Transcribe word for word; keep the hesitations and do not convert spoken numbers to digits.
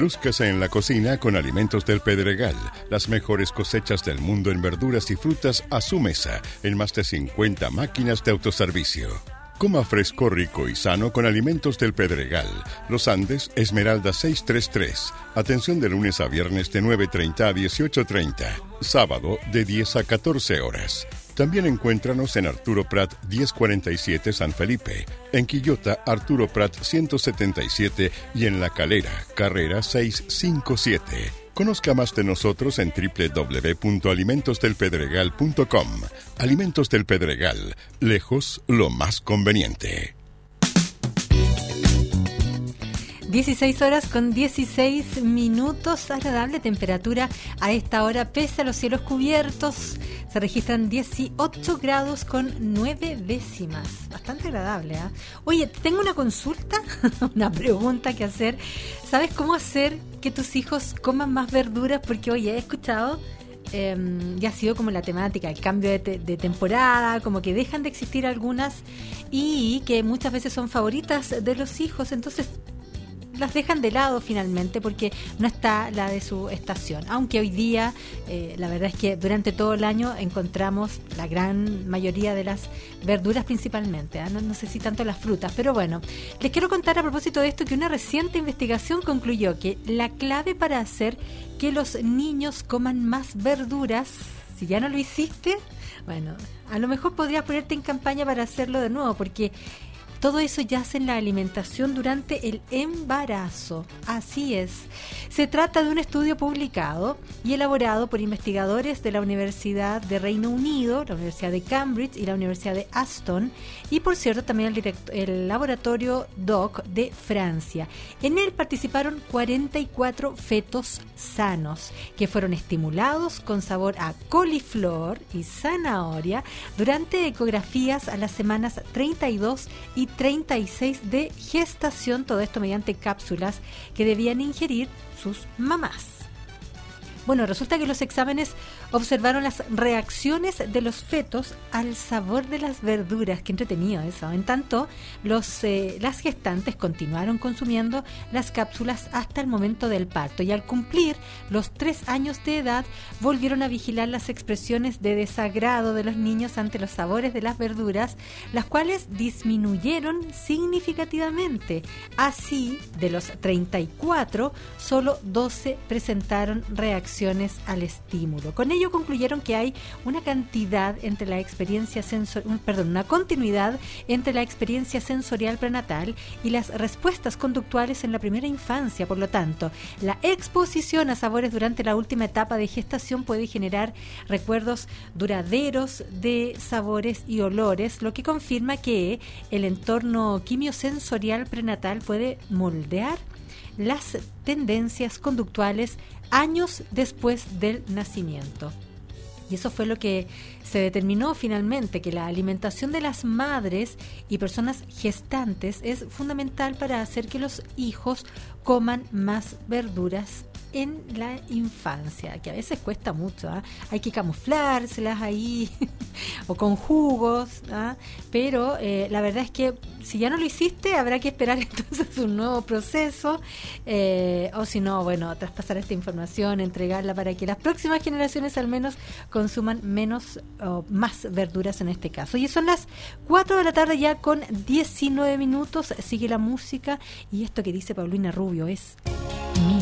Lúzcase en la cocina con Alimentos del Pedregal, las mejores cosechas del mundo en verduras y frutas a su mesa, en más de cincuenta máquinas de autoservicio. Coma fresco, rico y sano con Alimentos del Pedregal. Los Andes, Esmeralda seiscientos treinta y tres. Atención de lunes a viernes de nueve treinta a dieciocho treinta. Sábado de diez a catorce horas. También encuéntranos en Arturo Prat diez cuarenta y siete San Felipe, en Quillota Arturo Prat ciento setenta y siete y en La Calera, Carrera seiscientos cincuenta y siete. Conozca más de nosotros en doble u doble u doble u punto alimentos del pedregal punto com. Alimentos del Pedregal, lejos lo más conveniente. dieciséis horas con dieciséis minutos, agradable temperatura a esta hora, pese a los cielos cubiertos. Se registran dieciocho grados con nueve décimas. Bastante agradable, ¿eh? Oye, tengo una consulta, una pregunta que hacer. ¿Sabes cómo hacer que tus hijos coman más verduras? Porque, oye, he escuchado, eh, ya ha sido como la temática, el cambio de, te- de temporada, como que dejan de existir algunas y que muchas veces son favoritas de los hijos. Entonces, las dejan de lado finalmente porque no está la de su estación, aunque hoy día eh, la verdad es que durante todo el año encontramos la gran mayoría de las verduras principalmente, ¿eh? no, no sé si tanto las frutas, pero bueno, les quiero contar a propósito de esto que una reciente investigación concluyó que la clave para hacer que los niños coman más verduras, si ya no lo hiciste, bueno, a lo mejor podrías ponerte en campaña para hacerlo de nuevo, porque todo eso yace en la alimentación durante el embarazo. Así es. Se trata de un estudio publicado y elaborado por investigadores de la Universidad de Reino Unido, la Universidad de Cambridge y la Universidad de Aston, y por cierto también el, direct- el laboratorio D O C de Francia. En él participaron cuarenta y cuatro fetos sanos que fueron estimulados con sabor a coliflor y zanahoria durante ecografías a las semanas treinta y dos y treinta y seis de gestación, todo esto mediante cápsulas que debían ingerir sus mamás. Bueno, resulta que los exámenes observaron las reacciones de los fetos al sabor de las verduras. Qué entretenido eso. En tanto, los, eh, las gestantes continuaron consumiendo las cápsulas hasta el momento del parto y al cumplir los tres años de edad volvieron a vigilar las expresiones de desagrado de los niños ante los sabores de las verduras, las cuales disminuyeron significativamente. Así, de los treinta y cuatro, solo doce presentaron reacciones al estímulo. Con ello concluyeron que hay una cantidad entre la experiencia sensorial, perdón, una continuidad entre la experiencia sensorial prenatal y las respuestas conductuales en la primera infancia. Por lo tanto, la exposición a sabores durante la última etapa de gestación puede generar recuerdos duraderos de sabores y olores, lo que confirma que el entorno quimiosensorial prenatal puede moldear las tendencias conductuales años después del nacimiento. Y eso fue lo que se determinó finalmente, que la alimentación de las madres y personas gestantes es fundamental para hacer que los hijos coman más verduras en la infancia, que a veces cuesta mucho, ¿eh? Hay que camuflárselas ahí o con jugos, ¿eh? Pero eh, la verdad es que si ya no lo hiciste habrá que esperar entonces un nuevo proceso, eh, o si no, bueno, traspasar esta información, entregarla para que las próximas generaciones al menos consuman menos o más verduras en este caso. Y son las cuatro de la tarde ya con diecinueve minutos, sigue la música y esto que dice Paulina Rubio es mío.